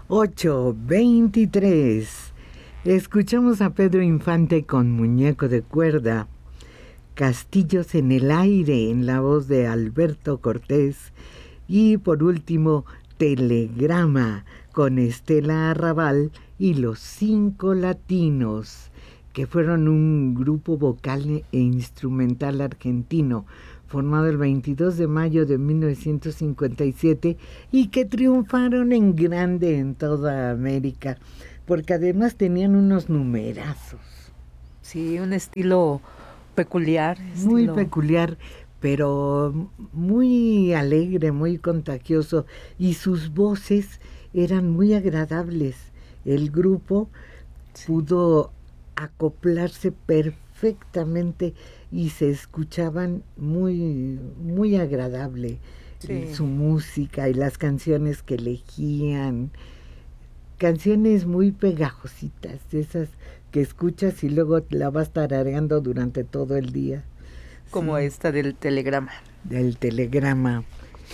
8:23. Escuchamos a Pedro Infante con Muñeco de Cuerda, Castillos en el Aire en la voz de Alberto Cortés y por último Telegrama con Estela Arrabal y Los Cinco Latinos, que fueron un grupo vocal e instrumental argentino formado el 22 de mayo de 1957 y que triunfaron en grande en toda América, porque además tenían unos numerazos. Sí, un estilo peculiar. Muy peculiar, pero muy alegre, muy contagioso, y sus voces eran muy agradables. El grupo pudo acoplarse perfectamente y se escuchaban muy, muy agradable. Su música y las canciones que elegían, canciones muy pegajositas, esas que escuchas y luego la vas tarareando durante todo el día. Como esta del Telegrama. Del Telegrama.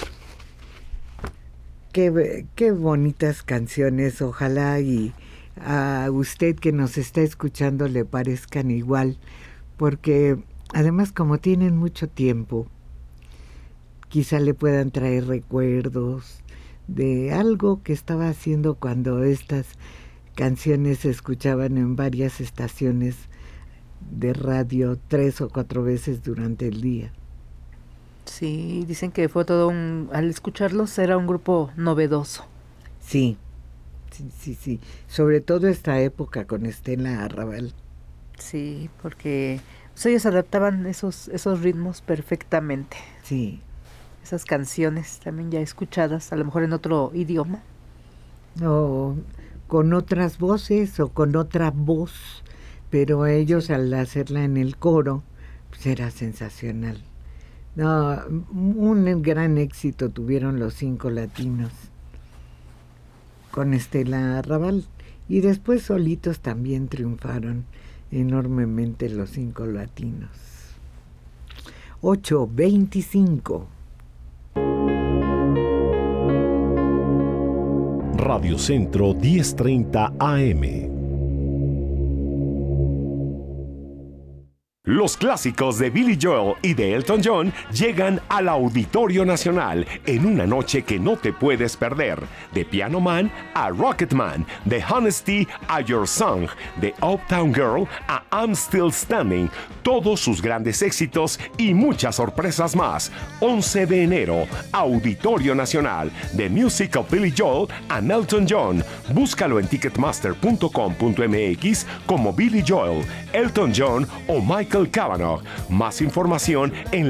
Qué bonitas canciones, ojalá y a usted que nos está escuchando le parezcan igual, porque además como tienen mucho tiempo, quizá le puedan traer recuerdos de algo que estaba haciendo cuando estas canciones se escuchaban en varias estaciones de radio 3 o 4 veces durante el día. Sí, dicen que fue todo al escucharlos era un grupo novedoso. Sí. Sobre todo esta época con Estela Arrabal. Sí, porque ellos adaptaban esos ritmos perfectamente. Sí. Esas canciones también ya escuchadas, a lo mejor en otro idioma. O con otras voces o con otra voz, pero ellos al hacerla en el coro, pues era sensacional. No, un gran éxito tuvieron Los Cinco Latinos con Estela Arrabal, y después solitos también triunfaron enormemente Los Cinco Latinos. 8:25. Radio Centro 1030 AM. Los clásicos de Billy Joel y de Elton John llegan al Auditorio Nacional en una noche que no te puedes perder. De Piano Man a Rocket Man, de Honesty a Your Song, de Uptown Girl a I'm Still Standing, todos sus grandes éxitos y muchas sorpresas más. 11 de enero, Auditorio Nacional, The Music of Billy Joel and Elton John. Búscalo en ticketmaster.com.mx como Billy Joel, Elton John o Michael Cavanaugh. Más información en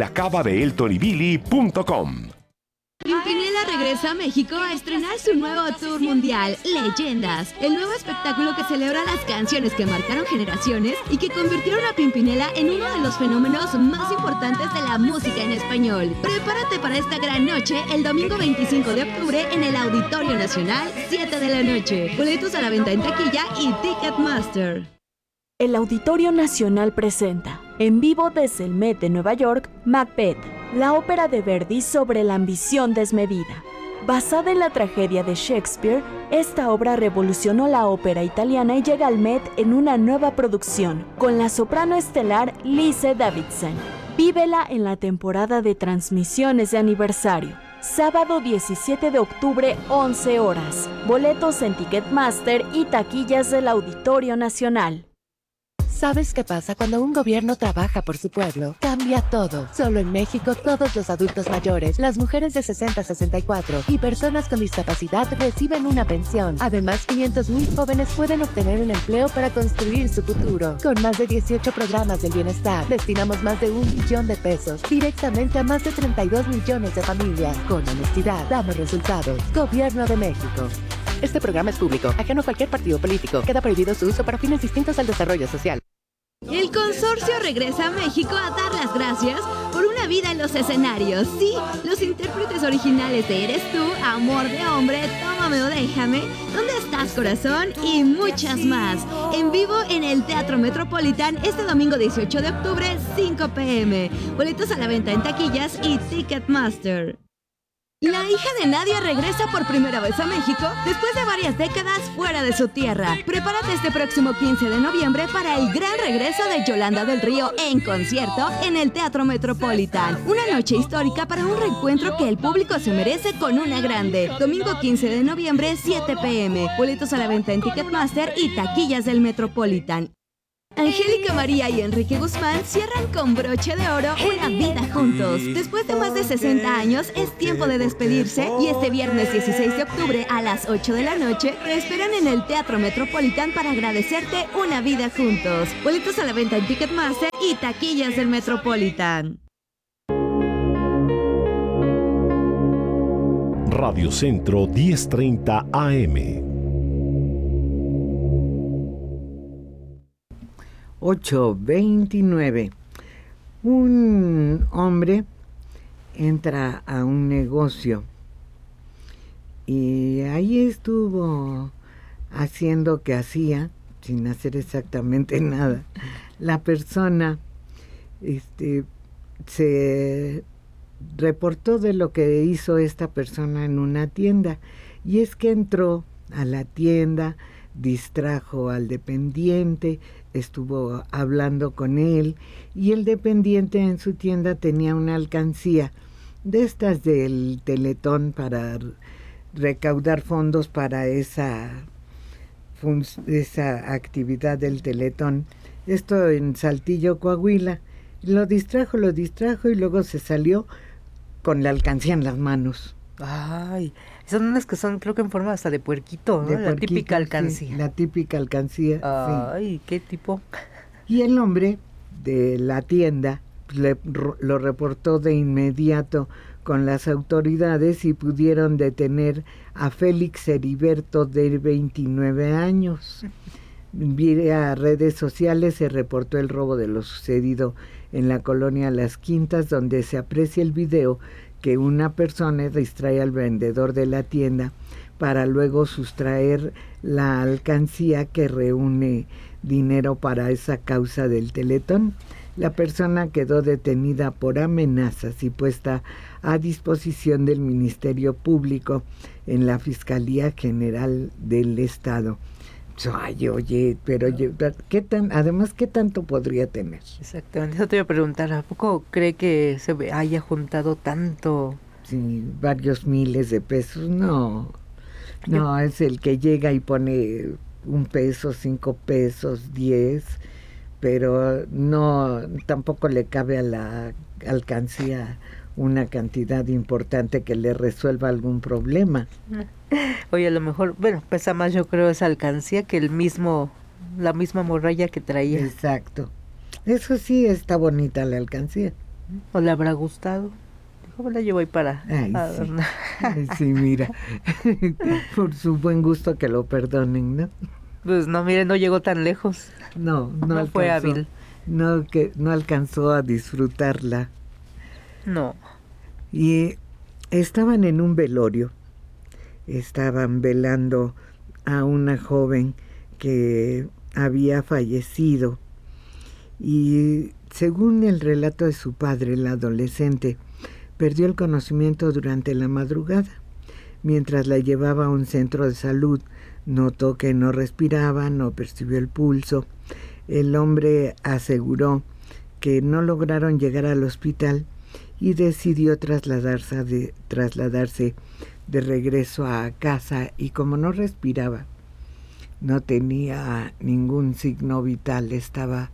lacavadeeltonybilly.com. Pimpinela regresa a México a estrenar su nuevo tour mundial, Leyendas, el nuevo espectáculo que celebra las canciones que marcaron generaciones y que convirtieron a Pimpinela en uno de los fenómenos más importantes de la música en español. Prepárate para esta gran noche el domingo 25 de octubre en el Auditorio Nacional, 7 de la noche. Boletos a la venta en taquilla y Ticketmaster. El Auditorio Nacional presenta, en vivo desde el Met de Nueva York, Macbeth, la ópera de Verdi sobre la ambición desmedida. Basada en la tragedia de Shakespeare, esta obra revolucionó la ópera italiana y llega al Met en una nueva producción, con la soprano estelar Lise Davidson. Vívela en la temporada de transmisiones de aniversario. Sábado 17 de octubre, 11 horas. Boletos en Ticketmaster y taquillas del Auditorio Nacional. ¿Sabes qué pasa cuando un gobierno trabaja por su pueblo? Cambia todo. Solo en México, todos los adultos mayores, las mujeres de 60 a 64 y personas con discapacidad reciben una pensión. Además, 500,000 jóvenes pueden obtener un empleo para construir su futuro. Con más de 18 programas del bienestar, destinamos más de 1 billón de pesos directamente a más de 32 millones de familias. Con honestidad, damos resultados. Gobierno de México. Este programa es público, ajeno a cualquier partido político. Queda prohibido su uso para fines distintos al desarrollo social. El consorcio regresa a México a dar las gracias por una vida en los escenarios. Sí, los intérpretes originales de Eres Tú, Amor de Hombre, Tómame o Déjame, ¿Dónde estás, corazón? Y muchas más. En vivo en el Teatro Metropolitan este domingo 18 de octubre, 5 p.m. Boletos a la venta en taquillas y Ticketmaster. La hija de Nadia regresa por primera vez a México después de varias décadas fuera de su tierra. Prepárate este próximo 15 de noviembre para el gran regreso de Yolanda del Río en concierto en el Teatro Metropolitan. Una noche histórica para un reencuentro que el público se merece con una grande. Domingo 15 de noviembre, 7 p.m. Boletos a la venta en Ticketmaster y taquillas del Metropolitan. Angélica María y Enrique Guzmán cierran con broche de oro una vida juntos. Después de más de 60 años, es tiempo de despedirse y este viernes 16 de octubre a las 8 de la noche te esperan en el Teatro Metropolitan para agradecerte una vida juntos. Boletos a la venta en Ticketmaster y taquillas del Metropolitan. Radio Centro 1030 AM. 8:29. Un hombre entra a un negocio y ahí estuvo haciendo que hacía, sin hacer exactamente nada. La persona se reportó de lo que hizo esta persona en una tienda, y es que entró a la tienda, distrajo al dependiente, estuvo hablando con él, y el dependiente en su tienda tenía una alcancía de estas del Teletón para recaudar fondos para esa actividad del Teletón. Esto en Saltillo, Coahuila. Lo distrajo y luego se salió con la alcancía en las manos. Ay, son unas que son, creo que en forma hasta de puerquito, ¿no? La típica alcancía. Sí, la típica alcancía. Ay, sí. ¿Qué tipo? Y el hombre de la tienda lo reportó de inmediato con las autoridades y pudieron detener a Félix Heriberto, de 29 años. Vía redes sociales se reportó el robo de lo sucedido en la colonia Las Quintas, donde se aprecia el video que una persona distrae al vendedor de la tienda para luego sustraer la alcancía que reúne dinero para esa causa del Teletón. La persona quedó detenida por amenazas y puesta a disposición del Ministerio Público en la Fiscalía General del Estado. Ay, oye, pero además, ¿qué tanto podría tener? Exactamente, eso te iba a preguntar, ¿a poco cree que se haya juntado tanto? Sí, varios miles de pesos, no, es el que llega y pone 1 peso, 5 pesos, 10, pero no, tampoco le cabe a la alcancía una cantidad importante que le resuelva algún problema. Oye, a lo mejor, bueno, pesa más yo creo esa alcancía que la misma morralla que traía. Exacto. Eso sí, está bonita la alcancía. ¿O le habrá gustado? Dijo, me la llevo ahí para... Ay, sí. Ay, sí, mira. Por su buen gusto que lo perdonen, ¿no? Pues no, mire, no llegó tan lejos. No alcanzó, fue hábil. No alcanzó a disfrutarla. No. Y estaban en un velorio. Estaban velando a una joven que había fallecido, y según el relato de su padre, el adolescente perdió el conocimiento durante la madrugada. Mientras la llevaba a un centro de salud, notó que no respiraba, no percibió el pulso. El hombre aseguró que no lograron llegar al hospital y decidió trasladarse de regreso a casa, y como no respiraba, no tenía ningún signo vital, estaba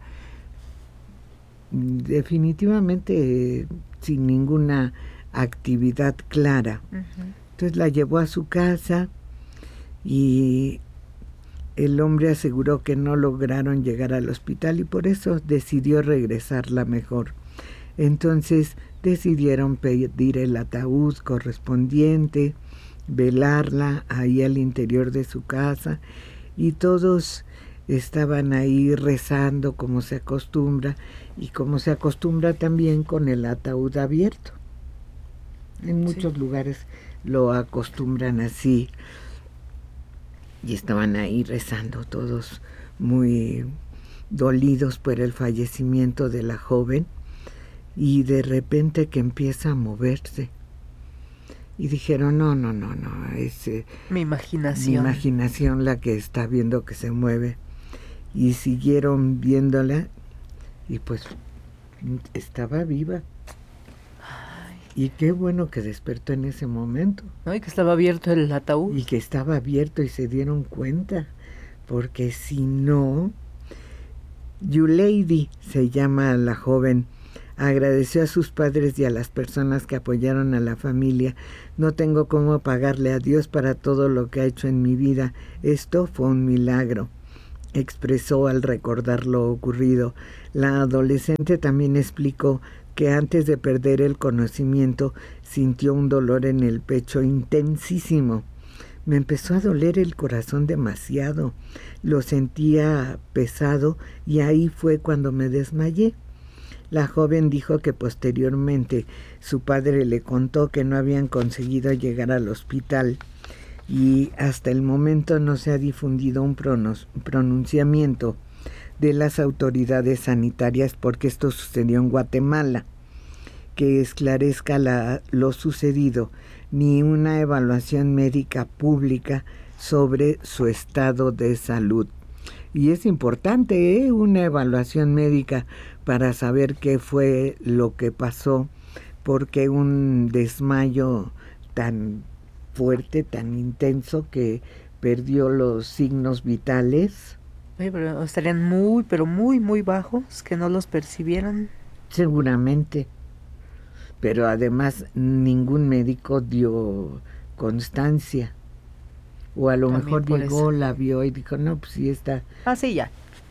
definitivamente sin ninguna actividad clara. Entonces la llevó a su casa y el hombre aseguró que no lograron llegar al hospital y por eso decidió regresarla mejor. Entonces decidieron pedir el ataúd correspondiente, velarla ahí al interior de su casa, y todos estaban ahí rezando como se acostumbra, y como se acostumbra también con el ataúd abierto. En muchos lugares lo acostumbran así, y estaban ahí rezando todos muy dolidos por el fallecimiento de la joven, y de repente que empieza a moverse. Y dijeron, no, es Mi imaginación. mi imaginación la que está viendo que se mueve. Y siguieron viéndola y pues estaba viva. Y qué bueno que despertó en ese momento. ¿No? Y que estaba abierto el ataúd. Y que estaba abierto y se dieron cuenta. Porque si no... Yulady se llama la joven. Agradeció a sus padres y a las personas que apoyaron a la familia. No tengo cómo pagarle a Dios para todo lo que ha hecho en mi vida. Esto fue un milagro, expresó al recordar lo ocurrido. La adolescente también explicó que antes de perder el conocimiento sintió un dolor en el pecho intensísimo. Me empezó a doler el corazón demasiado. Lo sentía pesado y ahí fue cuando me desmayé. La joven dijo que posteriormente su padre le contó que no habían conseguido llegar al hospital y hasta el momento no se ha difundido un pronunciamiento de las autoridades sanitarias porque esto sucedió en Guatemala, que esclarezca lo sucedido, ni una evaluación médica pública sobre su estado de salud. Y es importante, una evaluación médica para saber qué fue lo que pasó, porque un desmayo tan fuerte, tan intenso, que perdió los signos vitales. Oye, pero estarían muy, pero muy, muy bajos, que no los percibieran. Seguramente. Pero además ningún médico dio constancia. O a lo También mejor por llegó, eso. la vio y dijo, no, pues sí está Sí, ya.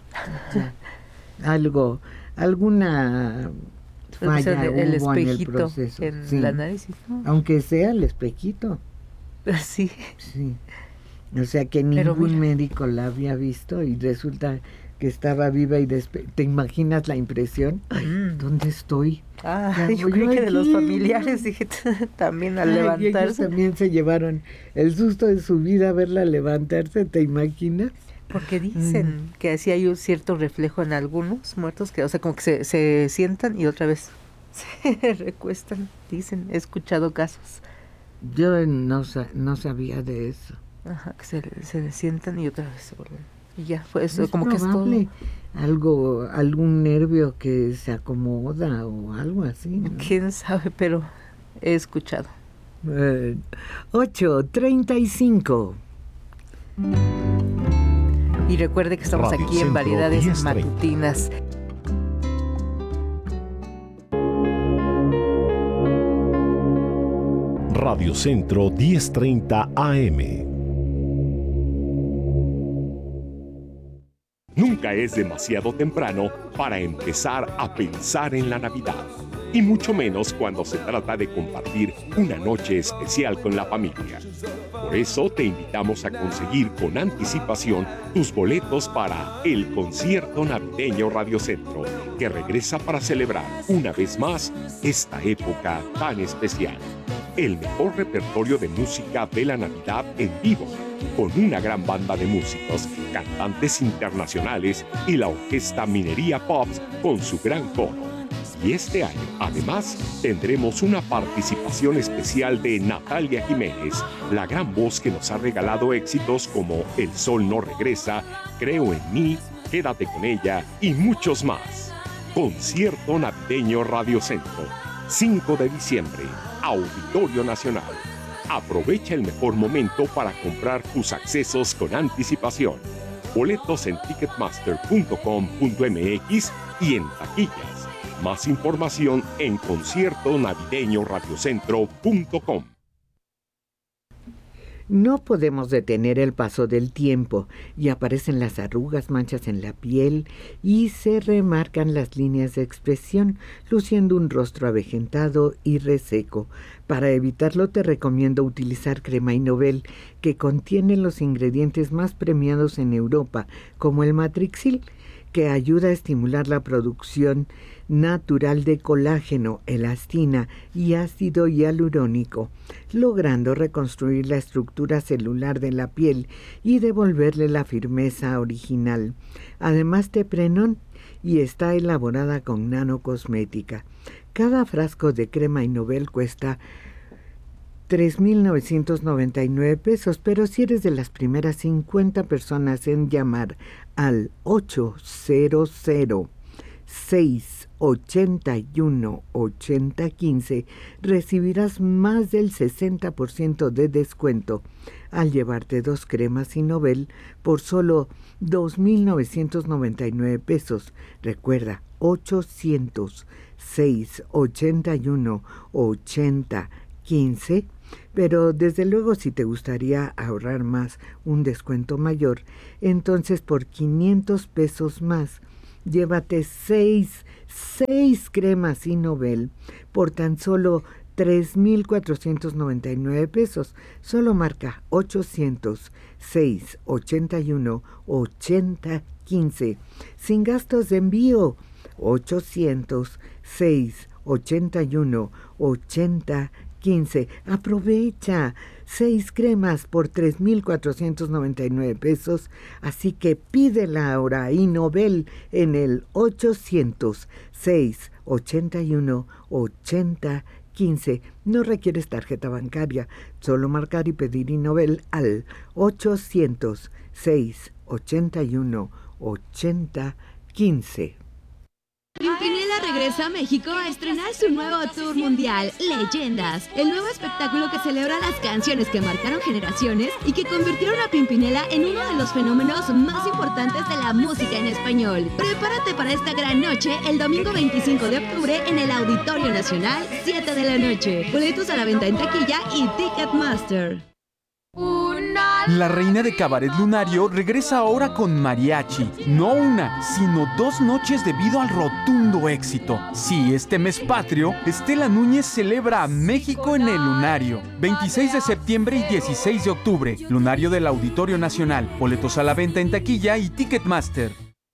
alguna falla el hubo en el espejito proceso. en Sí. la nariz. ¿No? Aunque sea el espejito. Sí. Sí. O sea que Pero ningún mira. médico la había visto y resulta que estaba viva y ¿te imaginas la impresión? Ay, ¿dónde estoy? Yo creí que de los familiares, dije, también al Ay, ellos levantarse. también se llevaron el susto de su vida verla levantarse, ¿te imaginas? Porque dicen que así hay un cierto reflejo en algunos muertos, que, o sea, como que se sientan y otra vez se recuestan. Dicen, he escuchado casos. Yo no sabía de eso. Ajá, que se sientan y otra vez se vuelven. Y ya, fue eso, Es como que es todo. probable. Algún nervio que se acomoda o algo así, ¿no? Quién sabe, pero he escuchado. 8:35. Y recuerde que estamos Radio aquí en Centro Variedades 1030. Matutinas. Radio Centro 1030 AM. Nunca es demasiado temprano para empezar a pensar en la Navidad, y mucho menos cuando se trata de compartir una noche especial con la familia. Por eso te invitamos a conseguir con anticipación tus boletos para el concierto navideño Radio Centro, que regresa para celebrar una vez más esta época tan especial. El mejor repertorio de música de la Navidad en vivo, con una gran banda de músicos, cantantes internacionales y la orquesta Minería Pops con su gran coro. Y este año, además, tendremos una participación especial de Natalia Jiménez, la gran voz que nos ha regalado éxitos como El Sol No Regresa, Creo en Mí, Quédate con Ella y muchos más. Concierto Navideño Radio Centro, 5 de diciembre, Auditorio Nacional. Aprovecha el mejor momento para comprar tus accesos con anticipación. Boletos en ticketmaster.com.mx y en taquillas. Más información en conciertonavideñoradiocentro.com. No podemos detener el paso del tiempo y aparecen las arrugas, manchas en la piel y se remarcan las líneas de expresión, luciendo un rostro avejentado y reseco. Para evitarlo te recomiendo utilizar Crema Innovel, que contiene los ingredientes más premiados en Europa, como el Matrixil, que ayuda a estimular la producción natural de colágeno, elastina y ácido hialurónico, logrando reconstruir la estructura celular de la piel y devolverle la firmeza original. Además de Prenon, y está elaborada con nanocosmética. Cada frasco de Crema Innovel cuesta 3,999 pesos, pero si eres de las primeras 50 personas en llamar al 800-681-8015, recibirás más del 60% de descuento al llevarte 2 cremas Innovel por solo 2,999 pesos. Recuerda, 800-681-8015. Pero desde luego, si te gustaría ahorrar más, un descuento mayor, entonces por 500 pesos más, llévate 6 cremas Innovel por tan solo 3,499 pesos. Solo marca 800-681-8015. Sin gastos de envío. 800-681-8015. Aprovecha 6 cremas por 3,499 pesos. Así que pídela ahora Innovel en el 800-681-8015. No requieres tarjeta bancaria, solo marcar y pedir Innovel al 800-681-8015. Pimpinela regresa a México a estrenar su nuevo tour mundial, Leyendas, el nuevo espectáculo que celebra las canciones que marcaron generaciones y que convirtieron a Pimpinela en uno de los fenómenos más importantes de la música en español. Prepárate para esta gran noche el domingo 25 de octubre en el Auditorio Nacional, 7 de la noche. Boletos a la venta en taquilla y Ticketmaster. La reina de Cabaret Lunario regresa ahora con mariachi. No una, sino 2 noches debido al rotundo éxito. Sí, este mes patrio, Estela Núñez celebra a México en el Lunario. 26 de septiembre y 16 de octubre. Lunario del Auditorio Nacional. Boletos a la venta en taquilla y Ticketmaster.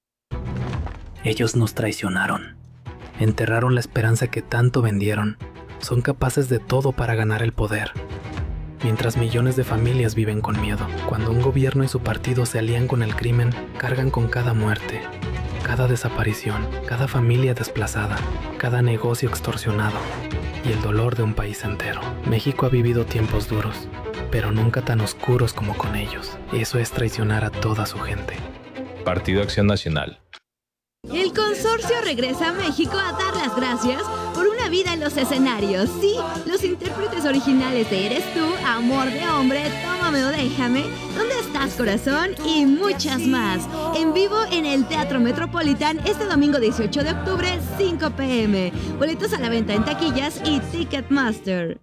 Ellos nos traicionaron. Enterraron la esperanza que tanto vendieron. Son capaces de todo para ganar el poder. Mientras millones de familias viven con miedo. Cuando un gobierno y su partido se alían con el crimen, cargan con cada muerte, cada desaparición, cada familia desplazada, cada negocio extorsionado y el dolor de un país entero. México ha vivido tiempos duros, pero nunca tan oscuros como con ellos. Eso es traicionar a toda su gente. Partido Acción Nacional. El consorcio regresa a México a dar las gracias por una vida en los escenarios. Sí, los intérpretes originales de Eres Tú, Amor de Hombre, Tómame o Déjame, ¿Dónde estás, corazón? Y muchas más. En vivo en el Teatro Metropolitan este domingo 18 de octubre, 5 p.m. Boletos a la venta en taquillas y Ticketmaster.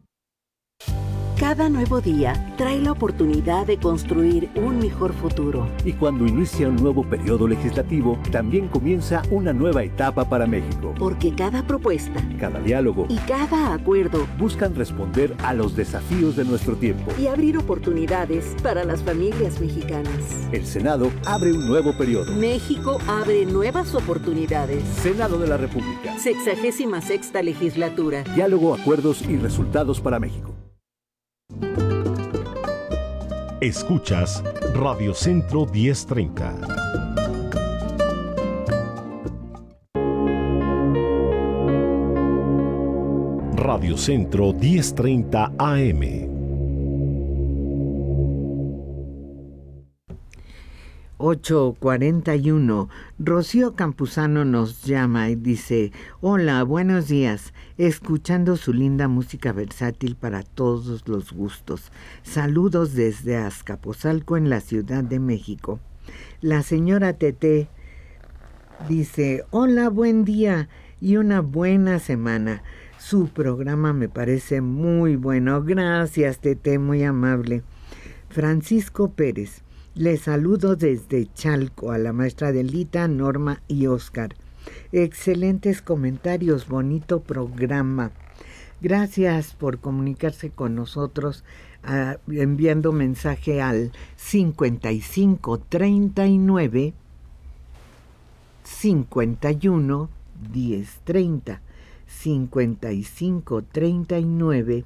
Cada nuevo día trae la oportunidad de construir un mejor futuro. Y cuando inicia un nuevo periodo legislativo, también comienza una nueva etapa para México. Porque cada propuesta, cada diálogo y cada acuerdo buscan responder a los desafíos de nuestro tiempo y abrir oportunidades para las familias mexicanas. El Senado abre un nuevo periodo. México abre nuevas oportunidades. Senado de la República. 66ª legislatura. Diálogo, acuerdos y resultados para México. Escuchas Radio Centro 1030. Radio Centro 1030 AM. 8:41. Rocío Campuzano nos llama y dice: hola, buenos días, escuchando su linda música versátil para todos los gustos. Saludos desde Azcapotzalco, en la Ciudad de México. La señora Tete dice: hola, buen día y una buena semana. Su programa me parece muy bueno. Gracias, Tete, muy amable. Francisco Pérez: les saludo desde Chalco a la maestra Delita, Norma y Oscar. Excelentes comentarios, bonito programa. Gracias por comunicarse con nosotros enviando mensaje al 5539 51 1030. 5539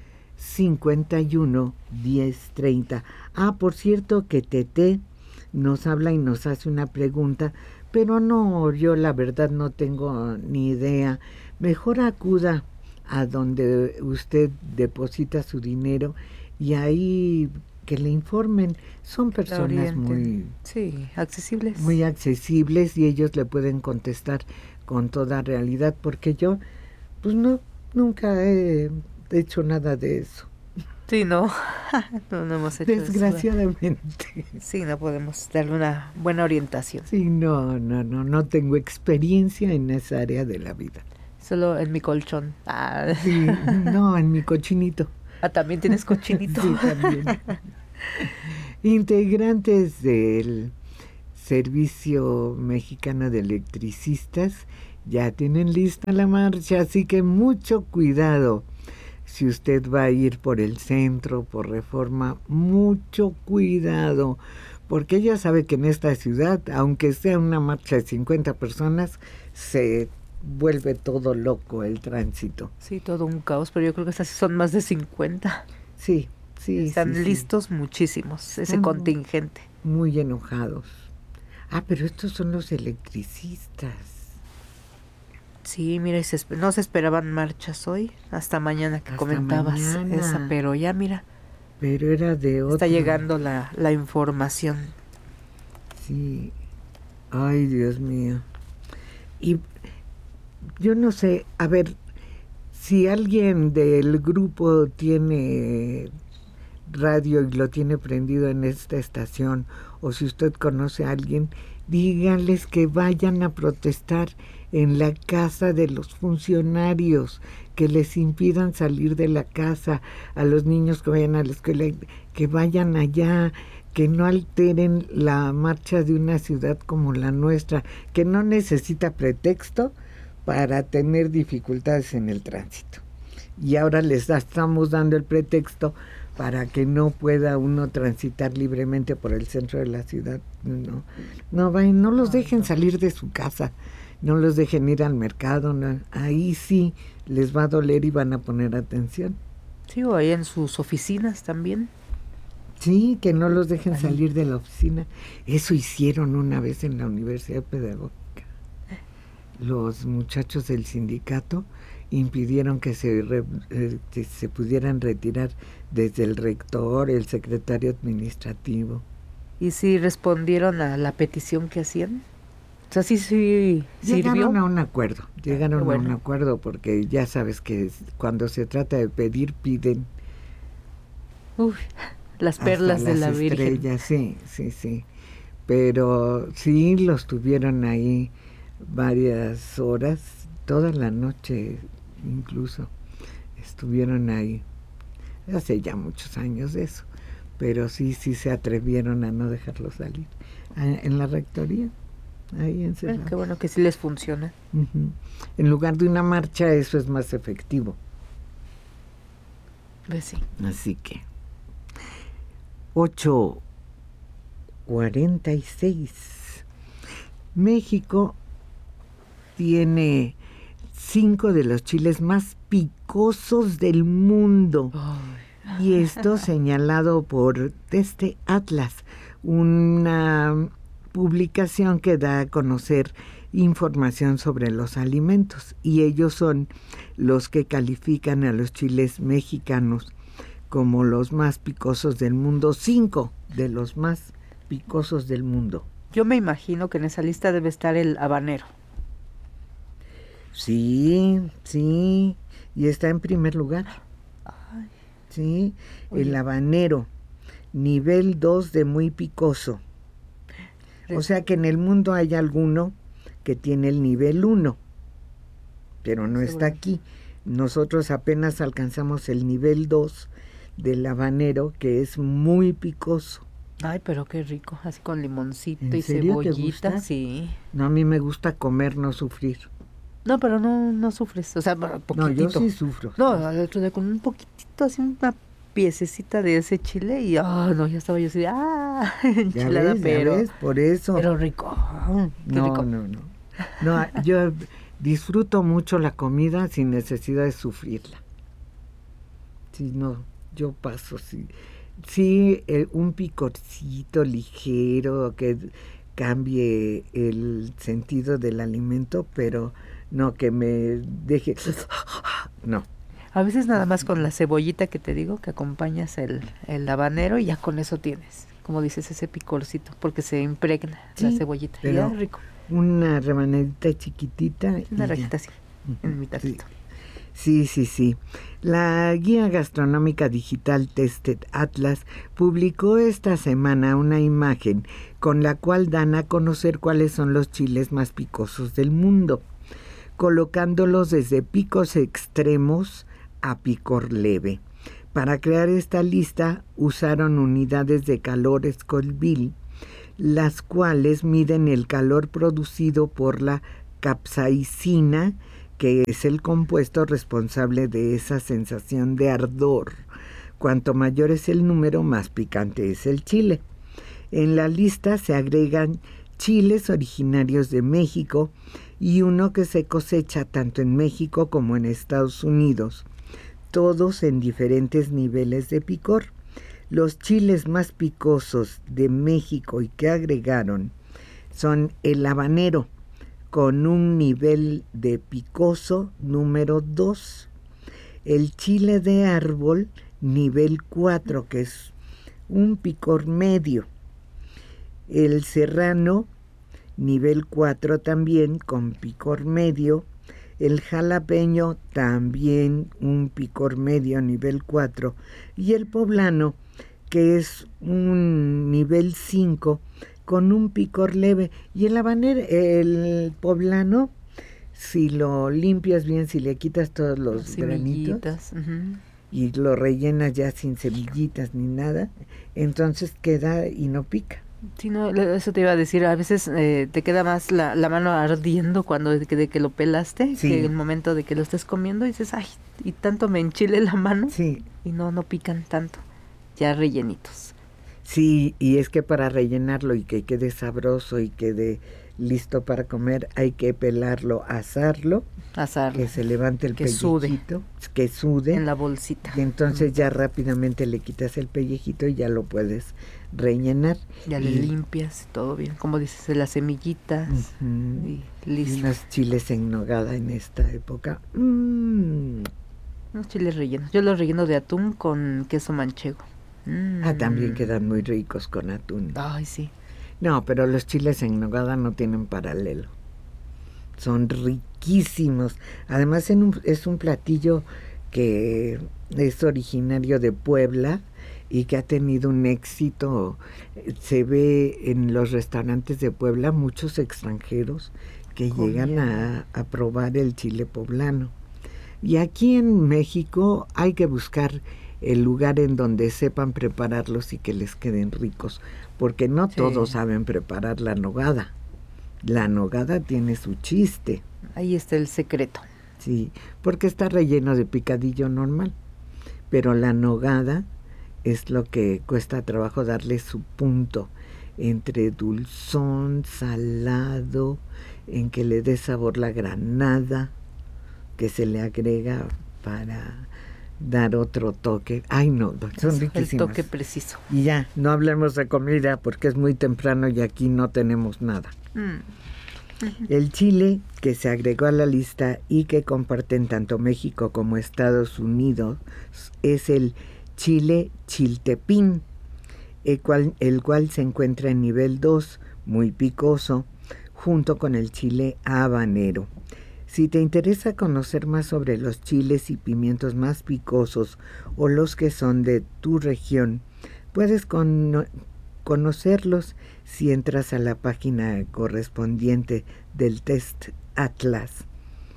51 1030. Por cierto que Tete nos habla y nos hace una pregunta, pero no, yo la verdad no tengo ni idea. Mejor acuda a donde usted deposita su dinero y ahí que le informen. Son personas muy accesibles. Muy accesibles y ellos le pueden contestar con toda realidad, porque yo pues nunca he hecho nada de eso. Sí, no hemos hecho desgraciadamente. Eso. Sí, no podemos darle una buena orientación. Sí, no tengo experiencia en esa área de la vida. Solo en mi colchón. Sí, no, en mi cochinito. También tienes cochinito. Sí, también. Integrantes del Servicio Mexicano de Electricistas ya tienen lista la marcha, así que mucho cuidado. Si usted va a ir por el centro, por Reforma, mucho cuidado, porque ya sabe que en esta ciudad, aunque sea una marcha de 50 personas, se vuelve todo loco el tránsito. Sí, todo un caos, pero yo creo que estas son más de 50. Sí. Están listos muchísimos, ese contingente. Muy enojados. Pero estos son los electricistas. Sí, mira, no se esperaban marchas hoy, hasta mañana que comentabas esa, pero ya mira. Pero era de otra. Está llegando la información. Sí. Ay, Dios mío. Y yo no sé, a ver, si alguien del grupo tiene radio y lo tiene prendido en esta estación, o si usted conoce a alguien, díganles que vayan a protestar en la casa de los funcionarios, que les impidan salir de la casa, a los niños que vayan a la escuela, que vayan allá, que no alteren la marcha de una ciudad como la nuestra, que no necesita pretexto para tener dificultades en el tránsito. Y ahora les estamos dando el pretexto para que no pueda uno transitar libremente por el centro de la ciudad. No los dejen salir de su casa, no los dejen ir al mercado, ahí sí les va a doler y van a poner atención. Sí, o ahí en sus oficinas también. Sí, que no los dejen salir de la oficina. Eso hicieron una vez en la Universidad Pedagógica. Los muchachos del sindicato impidieron que se pudieran retirar desde el rector, el secretario administrativo. ¿Y si respondieron a la petición que hacían? O sea, sí sirvió. Llegaron a un acuerdo, a un acuerdo, porque ya sabes que cuando se trata de pedir, piden. Las perlas de la Virgen. Sí. Pero sí los tuvieron ahí varias horas, toda la noche incluso estuvieron ahí. Hace ya muchos años de eso, pero sí se atrevieron a no dejarlos salir. En la rectoría, ahí encerrados. Qué bueno que sí les funciona. Uh-huh. En lugar de una marcha, eso es más efectivo. Pues sí. Así que 8:46. México tiene 5 de los chiles más picosos del mundo. Y esto señalado por Teste Atlas, una publicación que da a conocer información sobre los alimentos. Y ellos son los que califican a los chiles mexicanos como los más picosos del mundo. 5 de los más picosos del mundo. Yo me imagino que en esa lista debe estar el habanero. Sí, y está en primer lugar. Ay. Sí, el habanero, nivel 2 de muy picoso. O sea que en el mundo hay alguno que tiene el nivel 1, pero no está aquí. Nosotros apenas alcanzamos el nivel 2 del habanero, que es muy picoso. Ay, pero qué rico, así con limoncito y serio cebollita, sí. No, a mí me gusta comer, no sufrir. No, pero no sufres, o sea, poquitito. No, yo sí sufro. No, al otro día con un poquitito, así una piececita de ese chile y no, ya estaba yo así, enchilada, ya ves, por eso. Pero rico. Rico. No, yo disfruto mucho la comida sin necesidad de sufrirla. Sí, no, yo paso, sí. Sí, un picorcito ligero que cambie el sentido del alimento, pero no que me deje... No, A veces nada más con la cebollita que te digo, que acompañas el habanero y ya con eso tienes, como dices, ese picorcito, porque se impregna la cebollita. Y ya rico. Una rebanadita chiquitita. Una rajita así, en mi taquito. Sí. La guía gastronómica digital Tested Atlas publicó esta semana una imagen con la cual dan a conocer cuáles son los chiles más picosos del mundo, colocándolos desde picos extremos a picor leve. Para crear esta lista usaron unidades de calor Scoville, las cuales miden el calor producido por la capsaicina, que es el compuesto responsable de esa sensación de ardor. Cuanto mayor es el número, más picante es el chile. En la lista se agregan chiles originarios de México y uno que se cosecha tanto en México como en Estados Unidos, todos en diferentes niveles de picor. Los chiles más picosos de México y que agregaron son el habanero, con un nivel de picoso número 2, el chile de árbol nivel 4, que es un picor medio, el serrano nivel 4 también con picor medio, el jalapeño también un picor medio nivel 4 y el poblano, que es un nivel 5 con un picor leve. Y el habanero, el poblano, si lo limpias bien, si le quitas todos los granitos y lo rellenas ya sin semillitas ni nada, entonces queda y no pica. Sí, no, eso te iba a decir, a veces te queda más la mano ardiendo cuando de que lo pelaste, que el momento de que lo estés comiendo y dices, ay, y tanto me enchile la mano, y no pican tanto, ya rellenitos. Sí, y es que para rellenarlo y que quede sabroso y quede listo para comer, hay que pelarlo, asarlo, que se levante el pellejito, que sude en la bolsita. Y entonces ya rápidamente le quitas el pellejito y ya lo puedes rellenar. Ya le limpias, todo bien, como dices, de las semillitas y listo. Y unos chiles en nogada en esta época. Unos chiles rellenos. Yo los relleno de atún con queso manchego. También quedan muy ricos con atún. Ay, sí. No, pero los chiles en nogada no tienen paralelo. Son riquísimos. Además es un platillo que es originario de Puebla y que ha tenido un éxito. Se ve en los restaurantes de Puebla muchos extranjeros que llegan a probar el chile poblano. Y aquí en México hay que buscar el lugar en donde sepan prepararlos y que les queden ricos, porque no todos saben preparar la nogada. La nogada tiene su chiste. Ahí está el secreto. Sí, porque está relleno de picadillo normal, pero la nogada es lo que cuesta trabajo darle su punto entre dulzón, salado, en que le dé sabor la granada que se le agrega para dar otro toque. Ay, no, son riquísimos. El toque preciso. Y ya, no hablemos de comida porque es muy temprano y aquí no tenemos nada. El chile que se agregó a la lista y que comparten tanto México como Estados Unidos es el chile chiltepín, el cual se encuentra en nivel 2, muy picoso, junto con el chile habanero. Si te interesa conocer más sobre los chiles y pimientos más picosos o los que son de tu región, puedes conocerlos si entras a la página correspondiente del Test Atlas,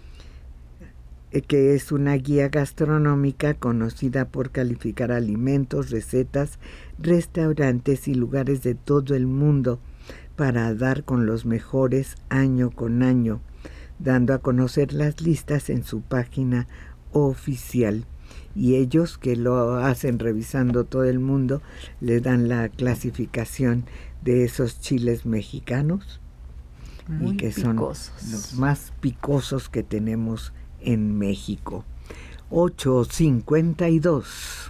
que es una guía gastronómica conocida por calificar alimentos, recetas, restaurantes y lugares de todo el mundo para dar con los mejores año con año, dando a conocer las listas en su página oficial. Y ellos, que lo hacen revisando todo el mundo, le dan la clasificación de esos chiles mexicanos muy y que picosos. Son los más picosos que tenemos en México. 8:52.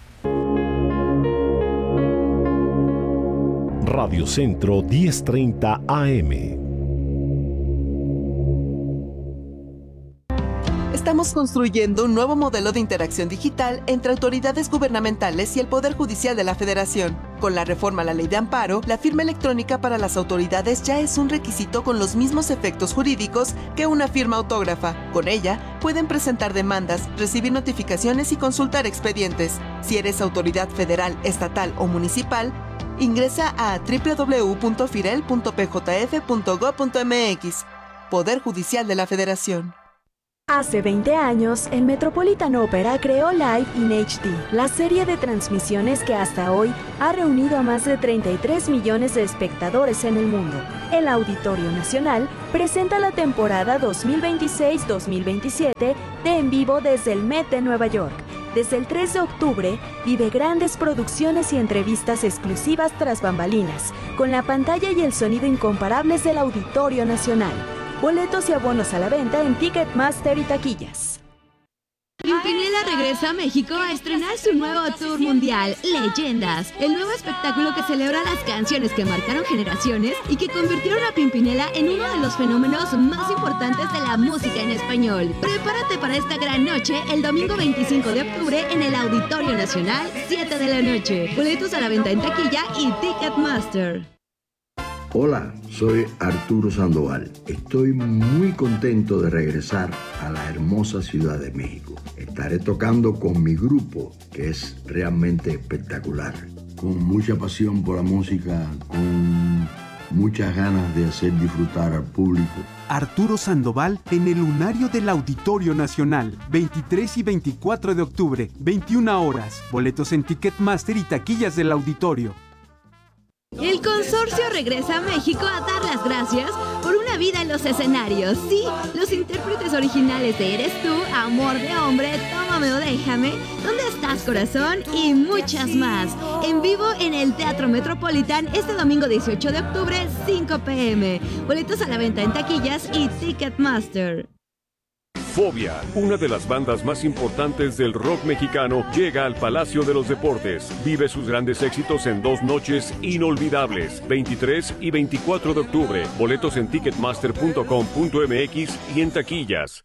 Radio Centro 1030 AM. Estamos Estamos construyendo un nuevo modelo de interacción digital entre autoridades gubernamentales y el Poder Judicial de la Federación. Con la reforma a la Ley de Amparo, la firma electrónica para las autoridades ya es un requisito con los mismos efectos jurídicos que una firma autógrafa. Con ella, pueden presentar demandas, recibir notificaciones y consultar expedientes. Si eres autoridad federal, estatal o municipal, ingresa a www.firel.pjf.gov.mx. Poder Judicial de la Federación. Hace 20 años, el Metropolitan Opera creó Live in HD, la serie de transmisiones que hasta hoy ha reunido a más de 33 millones de espectadores en el mundo. El Auditorio Nacional presenta la temporada 2026-2027 de En Vivo desde el Met de Nueva York. Desde el 3 de octubre, vive grandes producciones y entrevistas exclusivas tras bambalinas, con la pantalla y el sonido incomparables del Auditorio Nacional. Boletos y abonos a la venta en Ticketmaster y taquillas. Pimpinela regresa a México a estrenar su nuevo tour mundial, Leyendas, el nuevo espectáculo que celebra las canciones que marcaron generaciones y que convirtieron a Pimpinela en uno de los fenómenos más importantes de la música en español. Prepárate para esta gran noche el domingo 25 de octubre en el Auditorio Nacional, 7 de la noche. Boletos a la venta en taquilla y Ticketmaster. Hola, soy Arturo Sandoval. Estoy muy contento de regresar a la hermosa Ciudad de México. Estaré tocando con mi grupo, que es realmente espectacular. Con mucha pasión por la música, con muchas ganas de hacer disfrutar al público. Arturo Sandoval en el Lunario del Auditorio Nacional, 23 y 24 de octubre, 21 horas. Boletos en Ticketmaster y taquillas del auditorio. El consorcio regresa a México a dar las gracias por una vida en los escenarios. Sí, los intérpretes originales de Eres Tú, Amor de Hombre, Tómame o Déjame, ¿Dónde estás, corazón? Y muchas más. En vivo en el Teatro Metropolitan este domingo 18 de octubre, 5 p.m. Boletos a la venta en taquillas y Ticketmaster. Fobia, una de las bandas más importantes del rock mexicano, llega al Palacio de los Deportes. Vive sus grandes éxitos en 2 noches inolvidables, 23 y 24 de octubre. Boletos en ticketmaster.com.mx y en taquillas.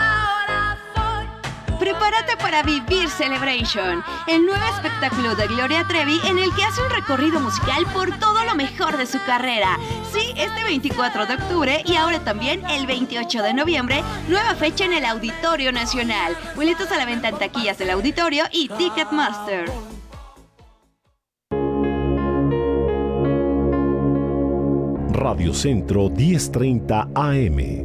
Prepárate para vivir Celebration, el nuevo espectáculo de Gloria Trevi en el que hace un recorrido musical por todo lo mejor de su carrera. Sí, este 24 de octubre y ahora también el 28 de noviembre, nueva fecha en el Auditorio Nacional. Boletos a la venta en taquillas del auditorio y Ticketmaster. Radio Centro 1030 AM.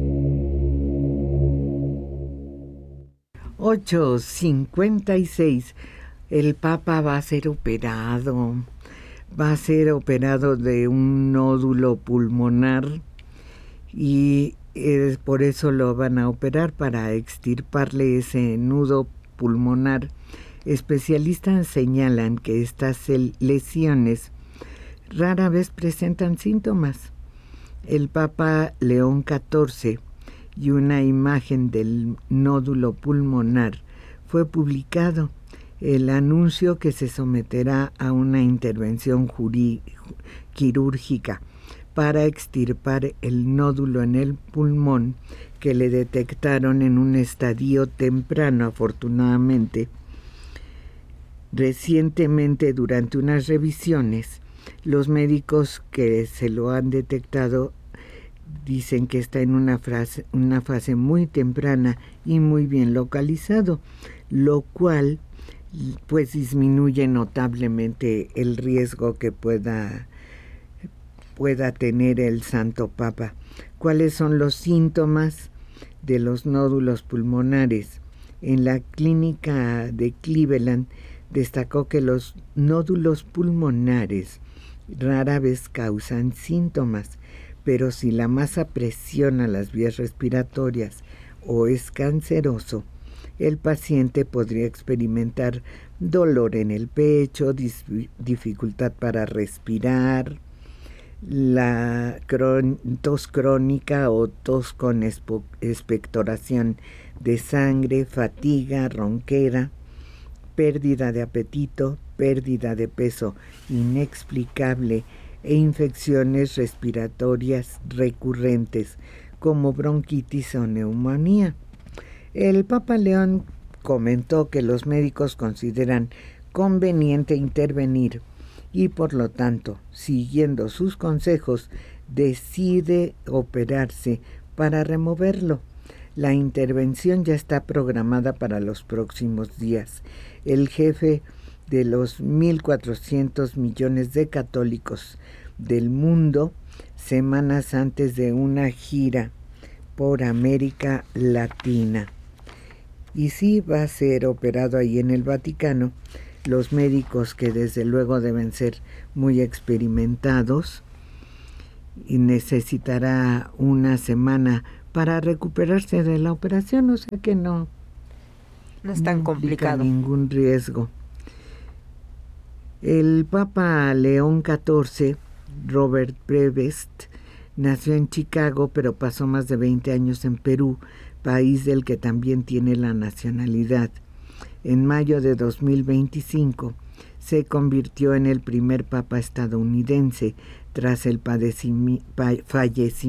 8:56. El Papa va a ser operado de un nódulo pulmonar y por eso lo van a operar, para extirparle ese nudo pulmonar. Especialistas señalan que estas lesiones rara vez presentan síntomas. El Papa León XIV y una imagen del nódulo pulmonar fue publicado. El anuncio que se someterá a una intervención quirúrgica para extirpar el nódulo en el pulmón que le detectaron en un estadio temprano, afortunadamente. Recientemente, durante unas revisiones, los médicos que se lo han detectado dicen que está en una fase muy temprana y muy bien localizado, lo cual pues disminuye notablemente el riesgo que pueda tener el Santo Papa. ¿Cuáles son los síntomas de los nódulos pulmonares? En la clínica de Cleveland destacó que los nódulos pulmonares rara vez causan síntomas, pero si la masa presiona las vías respiratorias o es canceroso, el paciente podría experimentar dolor en el pecho, dificultad para respirar, la tos crónica o tos con expectoración de sangre, fatiga, ronquera, pérdida de apetito, pérdida de peso inexplicable e infecciones respiratorias recurrentes como bronquitis o neumonía. El Papa León comentó que los médicos consideran conveniente intervenir y por lo tanto, siguiendo sus consejos, decide operarse para removerlo. La intervención ya está programada para los próximos días. El jefe de los 1.400 millones de católicos del mundo, semanas antes de una gira por América Latina. Y sí va a ser operado ahí en el Vaticano. Los médicos, que desde luego deben ser muy experimentados, y necesitará una semana para recuperarse de la operación, o sea que no es tan complicado, ningún riesgo. El Papa León XIV, Robert Prevost, nació en Chicago, pero pasó más de 20 años en Perú, país del que también tiene la nacionalidad. En mayo de 2025 se convirtió en el primer papa estadounidense tras el fallecimiento